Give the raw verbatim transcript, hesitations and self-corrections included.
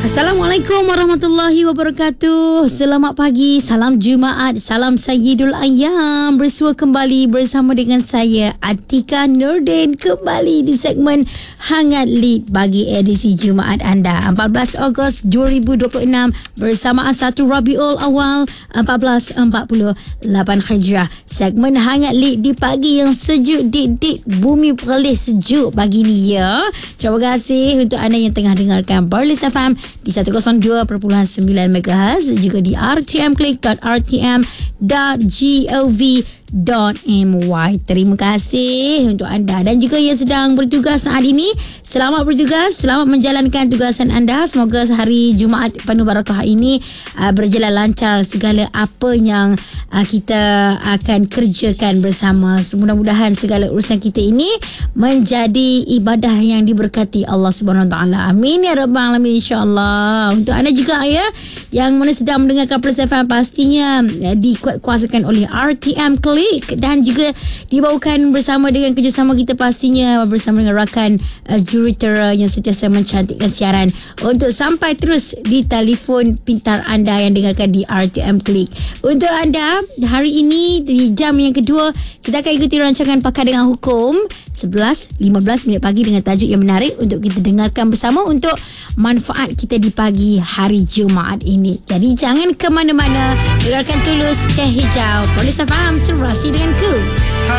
Assalamualaikum warahmatullahi wabarakatuh. Selamat pagi, salam Jumaat, salam Sayyidul Ayyam. Bersua kembali bersama dengan saya Atika Nurdin, kembali di segmen Hangat Lead bagi edisi Jumaat anda empat belas Ogos dua ribu dua puluh enam bersama satu Rabiul Awal seribu empat ratus empat puluh lapan Hijrah. Segmen Hangat Lead di pagi yang sejuk dik-dik, bumi Perlis sejuk pagi ni ya. Terima kasih untuk anda yang tengah dengarkan Perlis F M di seratus dua perpuluhan sembilan megahertz, juga di r t m click dot r t m dot gov dot my. Terima kasih untuk anda dan juga yang sedang bertugas saat ini. Selamat bertugas, selamat menjalankan tugasan anda. Semoga hari Jumaat penuh barakah ini uh, berjalan lancar segala apa yang uh, kita akan kerjakan bersama. Mudah-mudahan segala urusan kita ini menjadi ibadah yang diberkati Allah Subhanahu Wa Taala. Amin ya rabbal alamin, insya-Allah. Untuk anda juga ya yang mana sedang mendengarkan Plus F M, pastinya uh, dikuatkuasakan oleh R T M Click dan juga dibawakan bersama dengan kerjasama kita pastinya bersama dengan rakan uh, jurutera yang sentiasa mencantikkan siaran untuk sampai terus di telefon pintar anda yang dengarkan di R T M Click. Untuk anda hari ini di jam yang kedua kita akan ikuti rancangan Pakar Dengan Hukum sebelas lima belas minit pagi dengan tajuk yang menarik untuk kita dengarkan bersama untuk manfaat kita di pagi hari Jumaat ini. Jadi jangan ke mana-mana, dengarkan terus Teh Hijau Perlis F M, serasi dengan ku.